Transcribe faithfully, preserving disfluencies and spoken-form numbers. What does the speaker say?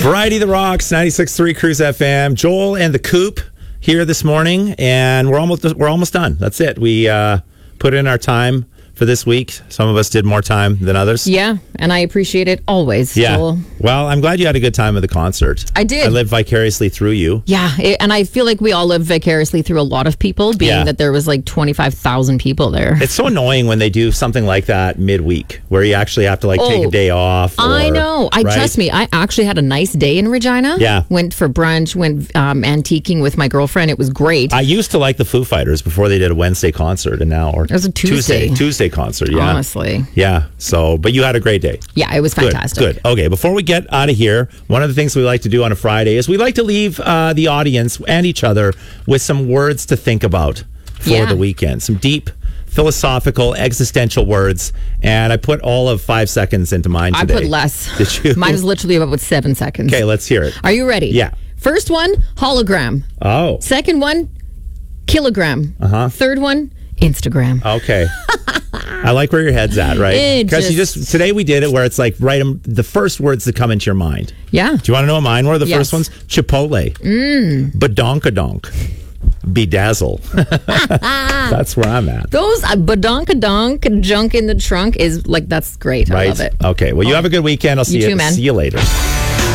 Variety the Rocks, ninety-six point three Cruise F M. Joel and the Coop here this morning, and we're almost we're almost done. That's it. We uh, put in our time for this week. Some of us did more time than others. Yeah, and I appreciate it always. Yeah. Joel. Well, I'm glad you had a good time at the concert. I did. I lived vicariously through you. Yeah, it, and I feel like we all live vicariously through a lot of people, being Yeah. that there was like twenty-five thousand people there. It's so annoying when they do something like that midweek, where you actually have to like take Oh, a day off. Or, I know. I right? Trust me. I actually had a nice day in Regina. Yeah. Went for brunch, went um, antiquing with my girlfriend. It was great. I used to like the Foo Fighters before they did a Wednesday concert, and now or It was a Tuesday. Tuesday, Tuesday concert. Yeah, Honestly. yeah. So, but you had a great day. Yeah, it was Good, fantastic. Good. Okay, before we get out of here, one of the things we like to do on a Friday is we like to leave uh, the audience and each other with some words to think about for Yeah. the weekend. Some deep, philosophical, existential words. And I put all of five seconds into mine I today. put less. Did you? Mine was literally about seven seconds. Okay, let's hear it. Are you ready? Yeah. First one, hologram. Oh, Second one, kilogram. Uh-huh. Third one, Instagram. okay. I like where your head's at, right? It Because you just- just today we did it where it's like write 'em the first words that come into your mind. Yeah. Do you want to know what mine were? The Yes. first ones? Chipotle. Mm. Badonkadonk. Bedazzle. That's where I'm at. Those uh, badonkadonk junk in the trunk is like, that's great. I Right? love it. Okay. Well, you have a good weekend. I'll see You you, too, man. see you later.